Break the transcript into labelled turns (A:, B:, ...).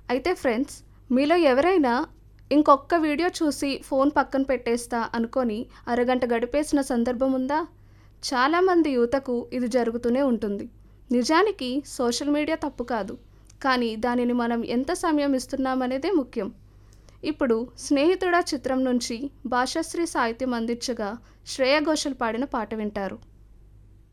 A: అయితే ఫ్రెండ్స్, మీలో ఎవరైనా ఇంకొక్క వీడియో చూసి ఫోన్ పక్కన పెట్టేస్తా అనుకొని అరగంట గడిపేసిన సందర్భం ఉందా? చాలామంది యువతకు ఇది జరుగుతూనే ఉంటుంది. నిజానికి సోషల్ మీడియా తప్పు కాదు, కానీ దానిని మనం ఎంత సమయం ఇస్తున్నామనేదే ముఖ్యం. ఇప్పుడు 'స్నేహితుడా' చిత్రం నుంచి భాషాశ్రీ సాహిత్యం అందించగా శ్రేయ ఘోషల్ పాడిన పాట వింటారు.